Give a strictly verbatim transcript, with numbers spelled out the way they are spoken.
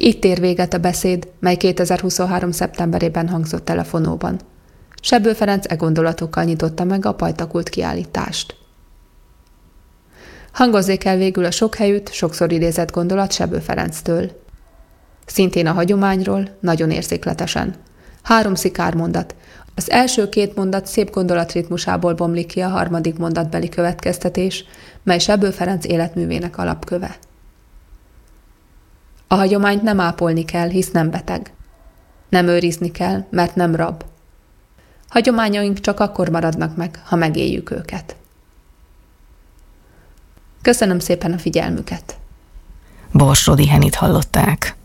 Így tér véget a beszéd, mely kétezer-huszonhárom. szeptemberében hangzott el a Fonóban. Sebből Ferenc e gondolatokkal nyitotta meg a Pajtakult kiállítást. Hangozzék el végül a sok helyütt, sokszor idézett gondolat Sebből Ferenctől. Szintén a hagyományról, nagyon érzékletesen. Három szikár mondat. Az első két mondat szép gondolatritmusából bomlik ki a harmadik mondatbeli következtetés, mely Sebből Ferenc életművének alapköve. A hagyományt nem ápolni kell, hisz nem beteg. Nem őrizni kell, mert nem rab. Hagyományaink csak akkor maradnak meg, ha megéljük őket. Köszönöm szépen a figyelmüket! Borsodi Henit hallották.